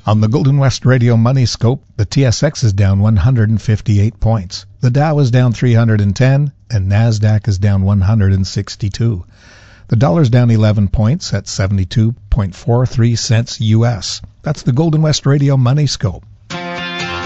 On the Golden West Radio Money Scope, the TSX is down 158 points. The Dow is down 310, and NASDAQ is down 162. The dollar's down 11 points at 72.43 cents U.S. That's the Golden West Radio Money Scope.